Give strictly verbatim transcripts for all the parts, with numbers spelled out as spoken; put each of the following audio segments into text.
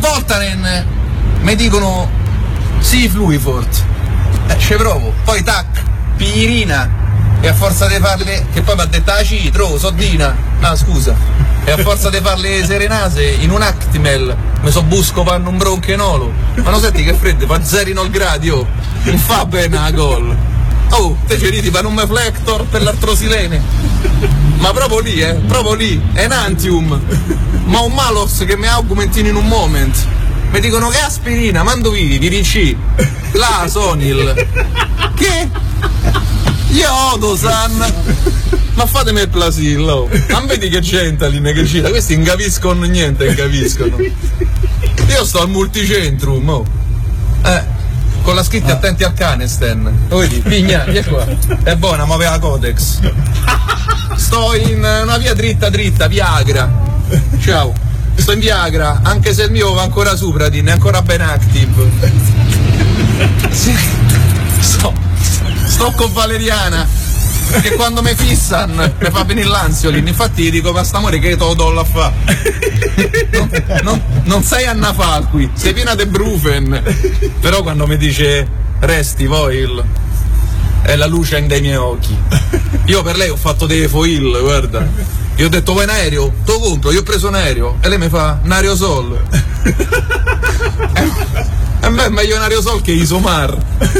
Voltaren mi dicono sì, Fluifort, eh, ci provo, poi tac, piglierina, e a forza di farle, che poi mi ha detto la citro, soddina, ah scusa, e a forza di farle serenase in un Actimel mi so busco panno un bronchenolo, ma non senti che freddo, fa zero nol gradi, oh, non fa bene a gol. Oh, te ci ridi per un Meflector per l'artrosilene, ma proprio lì, eh, proprio lì, Enantium, ma un Malos che mi augmentino in un moment. Mi dicono che aspirina, mando vivi, di Ricci, la Sonil, che? Io Odosan, ma fatemi il plasillo, non vedi che Gentalin che gira, questi non capiscono niente, non capiscono. Io sto al multicentrum, oh. Eh. Con la scritta attenti al canesten. Lo vedi? Pigna, vieni qua. È buona, ma aveva Codex. Sto in una via dritta dritta, Viagra. Ciao. Sto in Viagra, anche se il mio va ancora Supradin, è ancora ben active. Sì. Sto, sto con Valeriana, che quando mi fissan mi fa venire l'ansiolin. Infatti gli dico, ma st'amore che te lo do a fa. Non, non, non sei Anna Falqui, sei piena de Brufen. Però quando mi dice resti foil, è la luce dei miei occhi. Io per lei ho fatto dei foil, guarda. Io ho detto vuoi un aereo? Te lo compro, io ho preso un aereo. E lei mi fa un aerosol. E a me è meglio un aerosol che Isomar.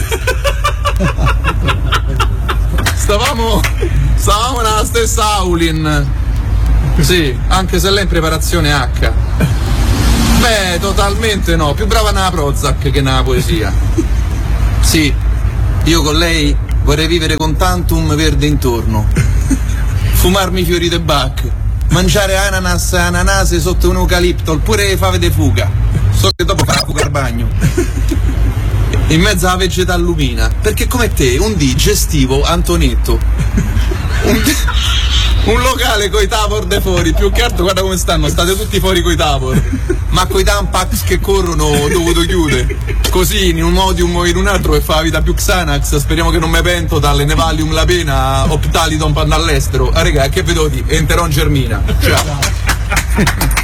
Stavamo Stavamo nella stessa Aulin. Sì, anche se lei è in preparazione H. Beh, totalmente no, più brava nella Prozac che nella poesia. Sì, io con lei vorrei vivere con tantum verde intorno, fumarmi fiori de Bach, mangiare ananas e ananase sotto un eucalipto, oppure le fave de fuga, so che dopo farà fuga al bagno, in mezzo alla vegetallumina, perché come te un dì gestivo Antonetto, un, un locale coi tavor de fuori, più che altro guarda come stanno, state tutti fuori coi tavor, ma coi tampax che corrono ho dovuto chiudere, così in un modo o in un altro che fa la vita più Xanax, speriamo che non mi pento dalle Nevalium la pena, Optalidon per andare all'estero, ah raga che vedo di Enteron Germina, ciao.